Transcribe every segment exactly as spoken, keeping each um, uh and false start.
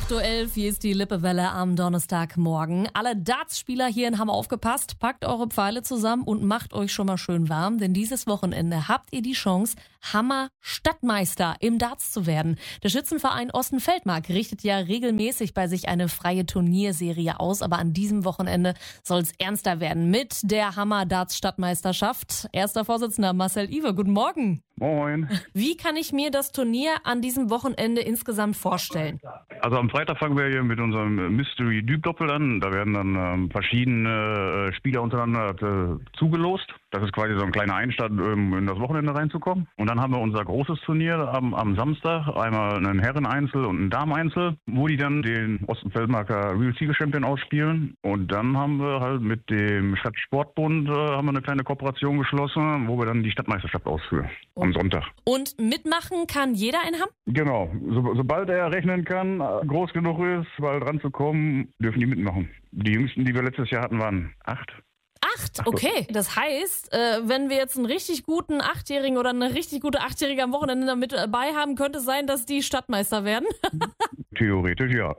acht Uhr elf, hier ist die Lippewelle am Donnerstagmorgen. Alle Darts-Spieler hierhin haben aufgepasst, packt eure Pfeile zusammen und macht euch schon mal schön warm, denn dieses Wochenende habt ihr die Chance, Hammer-Stadtmeister im Darts zu werden. Der Schützenverein Osten-Feldmark richtet ja regelmäßig bei sich eine freie Turnierserie aus, aber an diesem Wochenende soll es ernster werden mit der Hammer-Darts-Stadtmeisterschaft. Erster Vorsitzender Marcel Iwe, guten Morgen. Moin. Wie kann ich mir das Turnier an diesem Wochenende insgesamt vorstellen? Also am Freitag fangen wir hier mit unserem Mystery Düb Doppel an. Da werden dann ähm, verschiedene äh, Spieler untereinander äh, zugelost. Das ist quasi so ein kleiner Einstand, um in das Wochenende reinzukommen. Und dann haben wir unser großes Turnier am, am Samstag. Einmal einen Herren-Einzel und einen Damen-Einzel, wo die dann den Osten-Feldmarker Real Seagull Champion ausspielen. Und dann haben wir halt mit dem Stadtsportbund äh, haben wir eine kleine Kooperation geschlossen, wo wir dann die Stadtmeisterschaft ausführen. Am Sonntag. Und mitmachen kann jeder in Hamm? Genau. So, sobald er rechnen kann, groß genug ist, bald ranzukommen, dürfen die mitmachen. Die jüngsten, die wir letztes Jahr hatten, waren acht. Acht? Okay. Das heißt, äh, wenn wir jetzt einen richtig guten Achtjährigen oder eine richtig gute Achtjährige am Wochenende damit dabei haben, könnte es sein, dass die Stadtmeister werden? Theoretisch ja.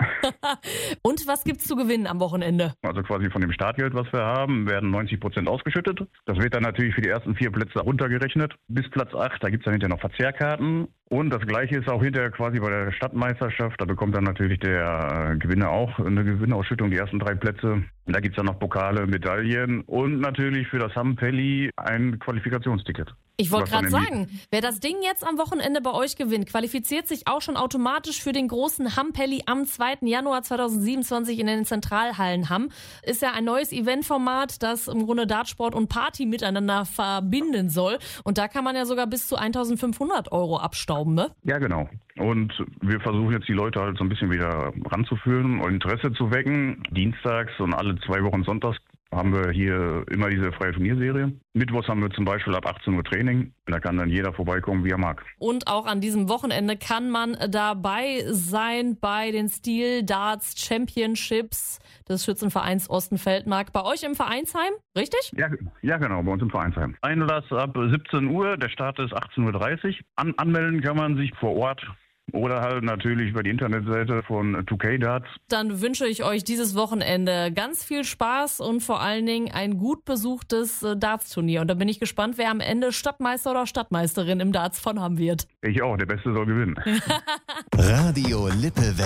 Und was gibt's zu gewinnen am Wochenende? Also quasi von dem Startgeld, was wir haben, werden neunzig Prozent ausgeschüttet. Das wird dann natürlich für die ersten vier Plätze runtergerechnet. Bis Platz acht, da gibt's dann hinterher noch Verzehrkarten. Und das Gleiche ist auch hinterher quasi bei der Stadtmeisterschaft. Da bekommt dann natürlich der Gewinner auch eine Gewinnausschüttung, die ersten drei Plätze. Da gibt's dann noch Pokale, Medaillen und natürlich für das Hamm-Pelli ein Qualifikationsticket. Ich wollte gerade sagen, wer das Ding jetzt am Wochenende bei euch gewinnt, qualifiziert sich auch schon automatisch für den großen Hamm-Pelli am zweiten Januar zweitausendsiebenundzwanzig in den Zentralhallen Hamm. Ist ja ein neues Eventformat, das im Grunde Dartsport und Party miteinander verbinden soll. Und da kann man ja sogar bis zu eintausendfünfhundert Euro abstauben, ne? Ja, genau. Und wir versuchen jetzt die Leute halt so ein bisschen wieder ranzuführen und Interesse zu wecken. Dienstags und alle zwei Wochen sonntags haben wir hier immer diese freie Turnierserie. Mittwochs haben wir zum Beispiel ab achtzehn Uhr Training. Da kann dann jeder vorbeikommen, wie er mag. Und auch an diesem Wochenende kann man dabei sein bei den Steel Darts Championships des Schützenvereins Osten-Feldmark. Bei euch im Vereinsheim, richtig? Ja, ja, genau, bei uns im Vereinsheim. Einlass ab siebzehn Uhr, der Start ist achtzehn Uhr dreißig. An, anmelden kann man sich vor Ort oder halt natürlich über die Internetseite von zwei K Darts. Dann wünsche ich euch dieses Wochenende ganz viel Spaß und vor allen Dingen ein gut besuchtes Darts-Turnier. Und da bin ich gespannt, wer am Ende Stadtmeister oder Stadtmeisterin im Darts von Hamm wird. Ich auch, der Beste soll gewinnen. Radio Lippewelle.